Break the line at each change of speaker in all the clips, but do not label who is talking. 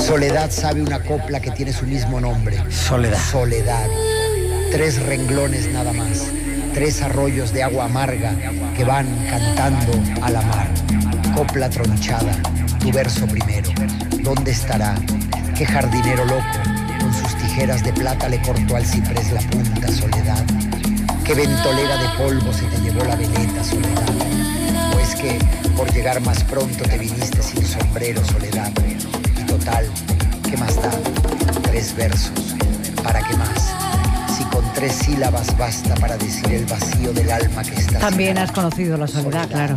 Soledad sabe una copla que tiene su mismo nombre.
Soledad.
Soledad. 3 renglones nada más. 3 arroyos de agua amarga que van cantando a la mar. Copla tronchada, tu verso primero. ¿Dónde estará? ¿Qué jardinero loco con sus tijeras de plata le cortó al ciprés la punta, Soledad? ¿Qué ventolera de polvo se te llevó la veleta, Soledad? ¿O es que por llegar más pronto te viniste sin sombrero, Soledad? Y total, ¿qué más da? 3 versos, ¿para qué más? Si con 3 sílabas basta para decir el vacío del alma que está.
También has conocido la soledad, claro.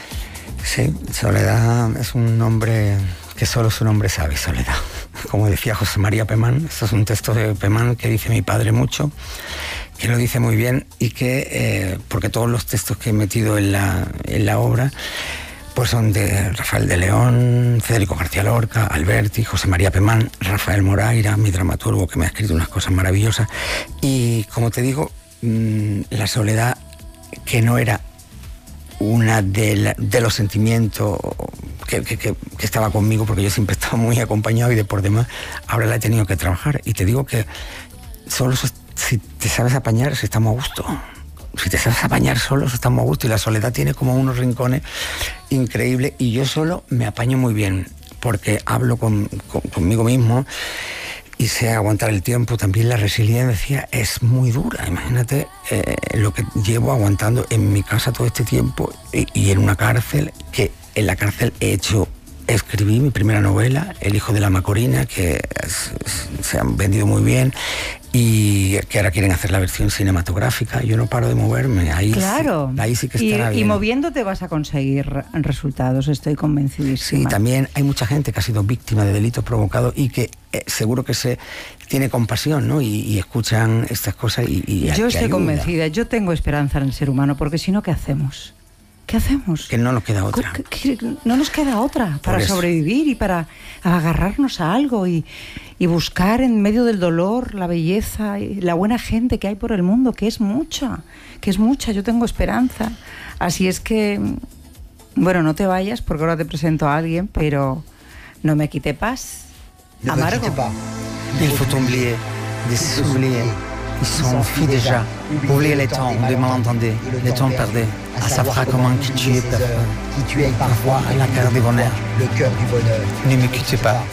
Sí, Soledad es un nombre que solo su nombre sabe, Soledad. Como decía José María Pemán, esto es un texto de Pemán que dice mi padre mucho, que lo dice muy bien y que, porque todos los textos que he metido en la obra, pues son de Rafael de León, Federico García Lorca, Alberti, José María Pemán, Rafael Moraira, mi dramaturgo, que me ha escrito unas cosas maravillosas. Y como te digo, la soledad, que no era una de los sentimientos que estaba conmigo, porque yo siempre estaba muy acompañado y de por demás, ahora la he tenido que trabajar. Y te digo que solo si te sabes apañar, si estamos a gusto. Si te sabes apañar solo, estamos a gusto. Y la soledad tiene como unos rincones increíbles. Y yo solo me apaño muy bien, porque hablo conmigo mismo y sé aguantar el tiempo. También la resiliencia es muy dura. Imagínate lo que llevo aguantando en mi casa todo este tiempo y en una cárcel, que en la cárcel escribí mi primera novela, El hijo de la Macorina, que se han vendido muy bien y que ahora quieren hacer la versión cinematográfica. Yo no paro de moverme, ahí, claro. Ahí sí que estará bien.
Y moviéndote vas a conseguir resultados, estoy convencidísima.
Sí, también hay mucha gente que ha sido víctima de delitos provocados y que seguro que se tiene compasión, ¿no? Y escuchan estas cosas y
yo estoy convencida, yo tengo esperanza en el ser humano, porque si no, ¿qué hacemos? ¿Qué hacemos?
Que no nos queda otra.
No nos queda otra para sobrevivir y para agarrarnos a algo y buscar en medio del dolor la belleza y la buena gente que hay por el mundo, que es mucha. Yo tengo esperanza. Así es que, bueno, no te vayas porque ahora te presento a alguien, pero no me quite paz. Amargo.
Il faut oublier, oublier. Ils sont fuis déjà. Oubliez les temps où des malentendus, les temps perdus. À sa fra comment qui tu es parfois à la cœur du bonheur.
Le cœur du bonheur.
Ne me quitte pas.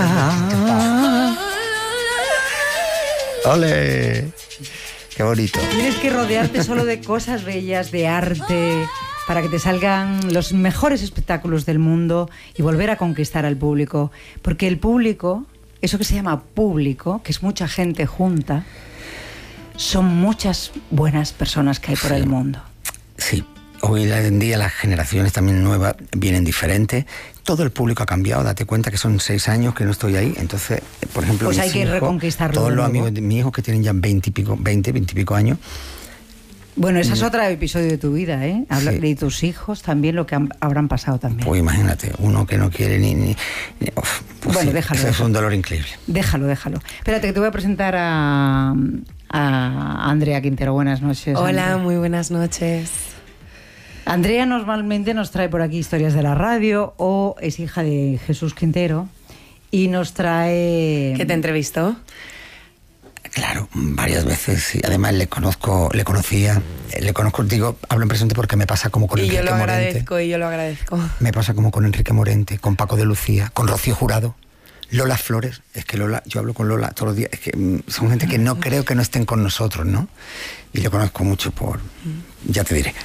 ¡Ole! ¡Qué bonito!
Tienes que rodearte solo de cosas bellas, de arte, para que te salgan los mejores espectáculos del mundo y volver a conquistar al público. Porque el público, eso que se llama público, que es mucha gente junta, son muchas buenas personas que hay por el mundo.
Sí, hoy en día las generaciones también nuevas vienen diferentes. Todo el público ha cambiado, date cuenta que son 6 años que no estoy ahí. Entonces, por ejemplo,
pues hay que reconquistarlo.
Todos los amigos de mi hijo que tienen ya 20 y pico años.
Bueno, ese es otro episodio de tu vida, ¿eh? Habla de tus hijos también, lo que habrán pasado también.
Pues imagínate, uno que no quiere ni pues
bueno, déjalo.
Es un dolor increíble.
Déjalo. Espérate, que te voy a presentar a Andrea Quintero. Buenas noches.
Hola,
Andrea.
Muy buenas noches.
Andrea normalmente nos trae por aquí historias de la radio, o es hija de Jesús Quintero y nos trae...
¿Que te entrevistó?
Claro, varias veces. Y además le conozco, digo, hablo en presente porque me pasa como con Enrique Morente.
Y yo lo agradezco.
Me pasa como con Enrique Morente, con Paco de Lucía, con Rocío Jurado. Lola Flores, es que Lola, yo hablo con Lola todos los días, es que son gente que no creo que no estén con nosotros, ¿no? Y le conozco mucho por... ya te diré.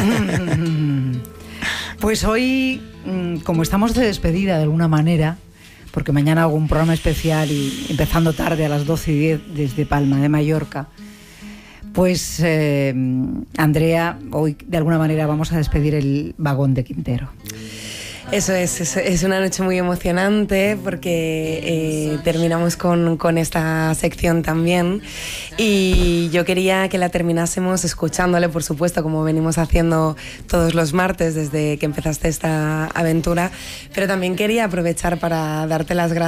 Pues hoy, como estamos de despedida de alguna manera, porque mañana hago un programa especial y empezando tarde a las 12:10 desde Palma de Mallorca, pues Andrea, hoy de alguna manera vamos a despedir el vagón de Quintero.
Eso es una noche muy emocionante porque terminamos con esta sección también, y yo quería que la terminásemos escuchándole, por supuesto, como venimos haciendo todos los martes desde que empezaste esta aventura, pero también quería aprovechar para darte las gracias